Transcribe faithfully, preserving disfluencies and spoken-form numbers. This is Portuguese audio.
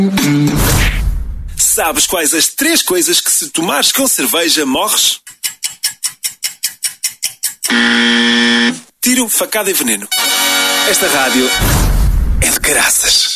Sabes quais as três coisas que se tomares com cerveja morres? Tiro, facada e veneno. Esta rádio é de caraças.